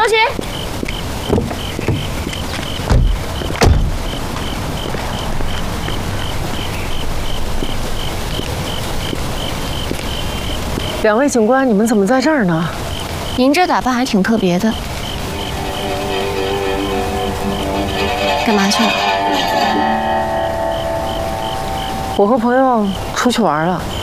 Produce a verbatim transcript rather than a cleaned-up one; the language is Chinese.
小姐。 两位警官，你们怎么在这儿呢？ 您这打扮还挺特别的，干嘛去了？ 我和朋友出去玩了。